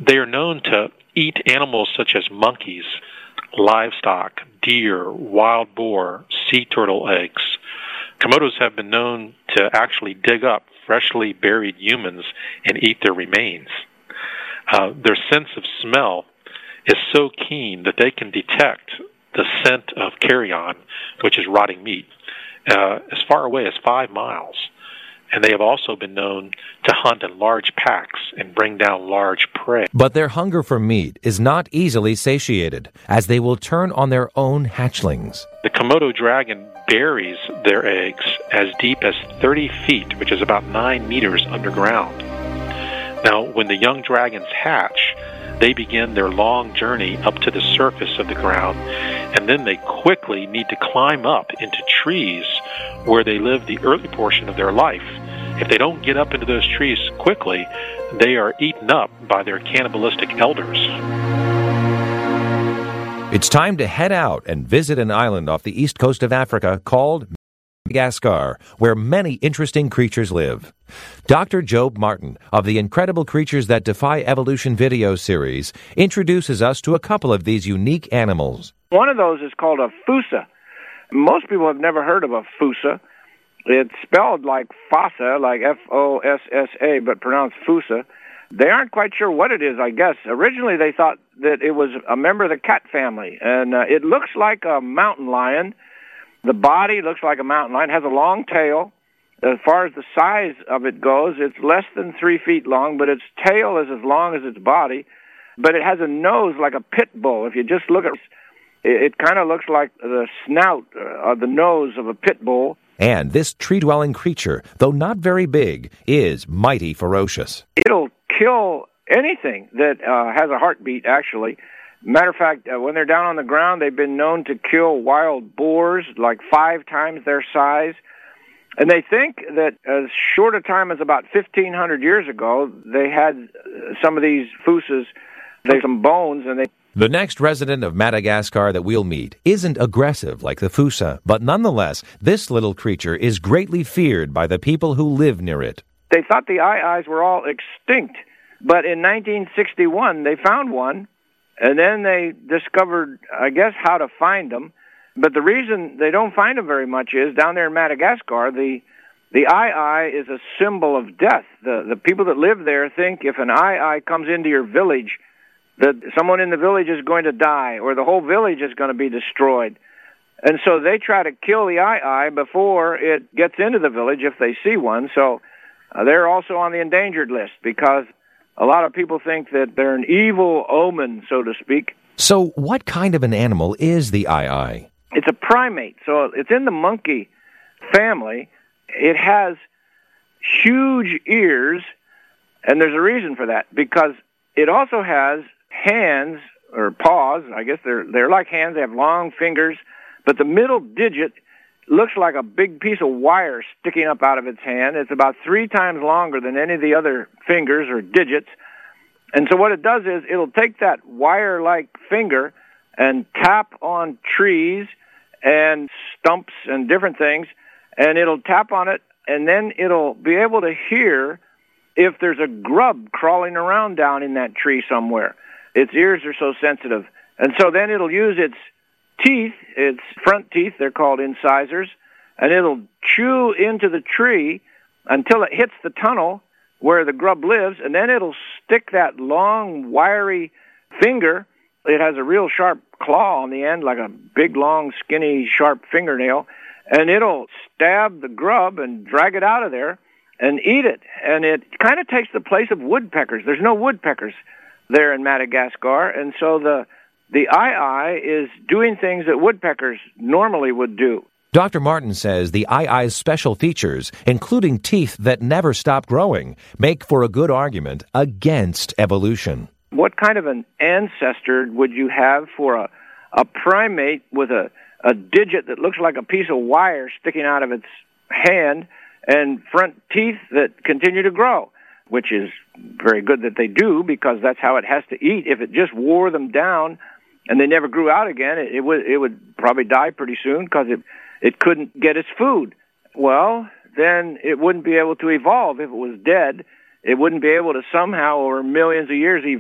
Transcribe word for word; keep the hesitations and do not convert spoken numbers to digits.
They are known to eat animals such as monkeys, livestock, deer, wild boar, sea turtle eggs. Komodos have been known to actually dig up freshly buried humans and eat their remains. Uh, their sense of smell is so keen that they can detect the scent of carrion, which is rotting meat, uh, as far away as five miles. And they have also been known to hunt in large packs and bring down large prey. But their hunger for meat is not easily satiated, as they will turn on their own hatchlings. The Komodo dragon buries their eggs as deep as thirty feet, which is about nine meters underground. Now, when the young dragons hatch, they begin their long journey up to the surface of the ground, and then they quickly need to climb up into trees where they live the early portion of their life. If they don't get up into those trees quickly, they are eaten up by their cannibalistic elders. It's time to head out and visit an island off the east coast of Africa called Madagascar, where many interesting creatures live. Doctor Job Martin of the Incredible Creatures That Defy Evolution video series introduces us to a couple of these unique animals. One of those is called a fossa. Most people have never heard of a fossa. It's spelled like fossa, like F O S S A, but pronounced fossa. They aren't quite sure what it is, I guess. Originally, they thought that it was a member of the cat family, and uh, it looks like a mountain lion. The body looks like a mountain lion. It has a long tail. As far as the size of it goes, it's less than three feet long, but its tail is as long as its body. But it has a nose like a pit bull. If you just look at it, it kind of looks like the snout or the nose of a pit bull. And this tree-dwelling creature, though not very big, is mighty ferocious. It'll kill anything that uh, has a heartbeat, actually. Matter of fact, uh, when they're down on the ground, they've been known to kill wild boars, like five times their size. And they think that as short a time as about fifteen hundred years ago, they had some of these fossas, they some bones, and they... The next resident of Madagascar that we'll meet isn't aggressive like the fossa, but nonetheless, this little creature is greatly feared by the people who live near it. They thought the aye-ayes were all extinct, but in nineteen sixty-one, they found one, and then they discovered, I guess, how to find them. But the reason they don't find them very much is, down there in Madagascar, the the aye-aye is a symbol of death. The, the people that live there think if an aye-aye comes into your village, that someone in the village is going to die, or the whole village is going to be destroyed. And so they try to kill the aye-aye before it gets into the village if they see one. So uh, they're also on the endangered list because a lot of people think that they're an evil omen, so to speak. So what kind of an animal is the aye-aye? It's a primate, so it's in the monkey family. It has huge ears, and there's a reason for that, because it also has hands, or paws. I guess they're they're like hands. They have long fingers, but the middle digit looks like a big piece of wire sticking up out of its hand. It's about three times longer than any of the other fingers or digits. And so what it does is it'll take that wire-like finger and tap on trees and stumps and different things, and it'll tap on it, and then it'll be able to hear if there's a grub crawling around down in that tree somewhere. Its ears are so sensitive. And so then it'll use its teeth, its front teeth, they're called incisors, and it'll chew into the tree until it hits the tunnel where the grub lives, and then it'll stick that long, wiry finger. It has a real sharp claw on the end, like a big, long, skinny, sharp fingernail, and it'll stab the grub and drag it out of there and eat it. And it kind of takes the place of woodpeckers. There's no woodpeckers there in Madagascar, and so the the aye-aye is doing things that woodpeckers normally would do. Doctor Martin says the aye-aye's special features, including teeth that never stop growing, make for a good argument against evolution. What kind of an ancestor would you have for a, a primate with a, a digit that looks like a piece of wire sticking out of its hand and front teeth that continue to grow, which is very good that they do because that's how it has to eat. If it just wore them down and they never grew out again, it, it would it would probably die pretty soon because it, it couldn't get its food. Well, then it wouldn't be able to evolve if it was dead. It wouldn't be able to somehow, over millions of years, evolve